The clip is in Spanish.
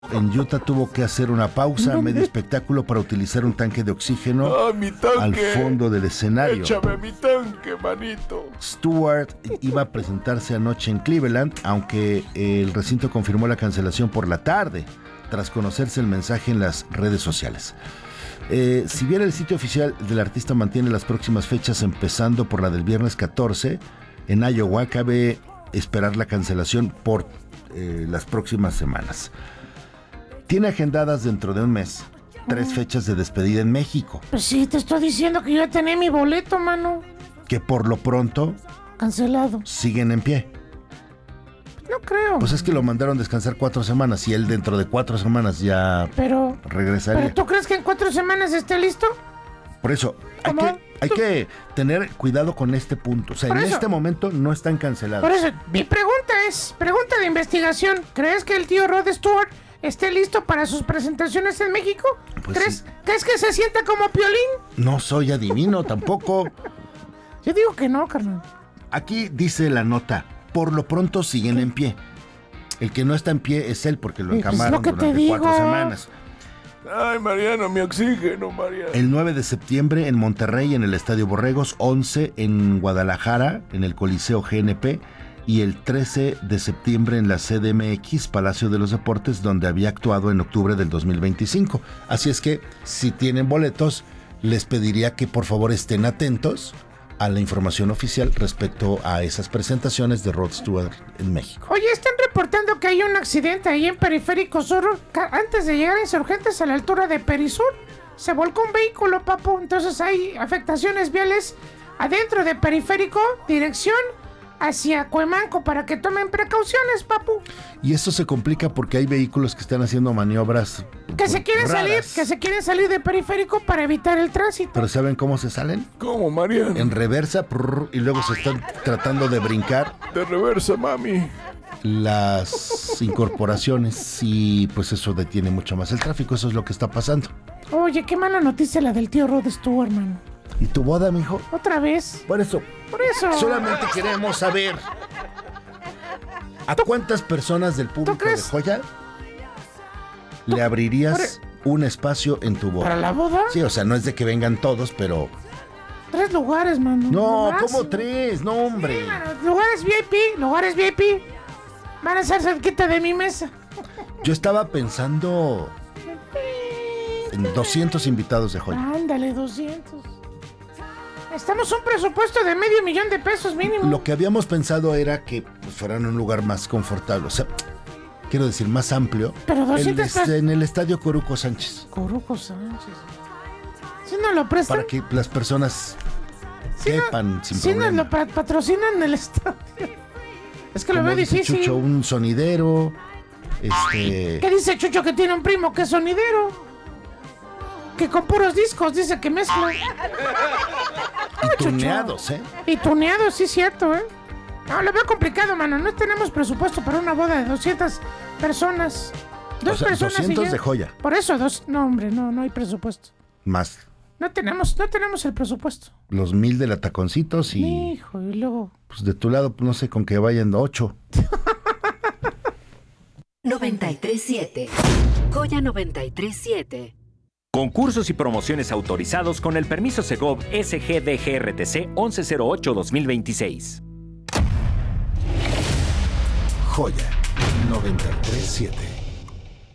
en Utah tuvo que hacer una pausa a medio espectáculo para utilizar un tanque de oxígeno al fondo del escenario. Échame mi tanque, manito. Stewart iba a presentarse anoche en Cleveland, aunque el recinto confirmó la cancelación por la tarde, tras conocerse el mensaje en las redes sociales. Si bien el sitio oficial del artista mantiene las próximas fechas, empezando por la del viernes 14, en Iowa cabe esperar la cancelación por las próximas semanas. Tiene agendadas dentro de un mes 3 fechas de despedida en México. Pues sí, te estoy diciendo que yo ya tenía mi boleto, mano. Que por lo pronto cancelado. Siguen en pie. No creo. Pues es que lo mandaron descansar 4 semanas y él dentro de 4 semanas ya regresaría. ¿Pero tú crees que en 4 semanas esté listo? Por eso, hay que tener cuidado con este punto. O sea, este momento no están cancelados. Por eso, mi pregunta es, pregunta de investigación. ¿Crees que el tío Rod Stewart esté listo para sus presentaciones en México? Pues ¿Crees que se sienta como Piolín? No soy adivino tampoco. Yo digo que no, carnal. Aquí dice la nota, por lo pronto siguen en pie. El que no está en pie es él, porque lo encamaron durante 4 semanas. Ay, Mariano, mi oxígeno, Mariano. El 9 de septiembre en Monterrey, en el Estadio Borregos, 11 en Guadalajara, en el Coliseo GNP, y el 13 de septiembre en la CDMX, Palacio de los Deportes, donde había actuado en octubre del 2025. Así es que, si tienen boletos, les pediría que por favor estén atentos a la información oficial respecto a esas presentaciones de Rod Stewart en México. Oye, están reportando que hay un accidente ahí en Periférico Sur, antes de llegar a Insurgentes a la altura de Perisur. Se volcó un vehículo, papu, entonces hay afectaciones viales adentro de Periférico, dirección hacia Cuemanco, para que tomen precauciones, papu. Y esto se complica porque hay vehículos que están haciendo maniobras que se quieren salir de Periférico para evitar el tránsito. ¿Pero saben cómo se salen? ¿Cómo, Mariano? En reversa, y luego se están tratando de brincar. De reversa, mami. Las incorporaciones, y pues eso detiene mucho más el tráfico. Eso es lo que está pasando. Oye, qué mala noticia la del tío Rod Stewart, hermano. ¿Y tu boda, mijo? ¿Otra vez? Por eso. Solamente queremos saber ¿a cuántas personas del público de Joya le abrirías un espacio en tu boda? ¿Para la boda? Sí, o sea, no es de que vengan todos, pero 3 lugares, mano. No, ¿cómo 3? No, hombre. Sí, mano. Lugares VIP. Van a ser cerquita de mi mesa. Yo estaba pensando en 200 invitados de Joya. Ándale, 200. Estamos un presupuesto de $500,000 mínimo. Lo que habíamos pensado era que pues, fueran un lugar más confortable, o sea, quiero decir, más amplio. Pero 200 en el estadio Coruco Sánchez. Coruco Sánchez. Si no lo prestan. Para que las personas quepan sin problema. Si nos lo patrocinan el estadio. Es que lo veo difícil. Chucho, un sonidero. ¿Qué dice Chucho que tiene un primo que es sonidero? Que con puros discos dice que mezcla. Y tuneados, Y tuneados, sí, cierto, No, lo veo complicado, mano. No tenemos presupuesto para una boda de 200 personas. 2 personas 200 de Joya. Por eso, no, hombre, no hay presupuesto. Más. No tenemos el presupuesto. Los 1,000 de la Taconcitos y... Hijo, y luego... Pues de tu lado, no sé, con que vayan 8. 93.7 Joya 93.7. Concursos y promociones autorizados con el permiso Segov SGDGRTC 1108-2026. Joya 93.7.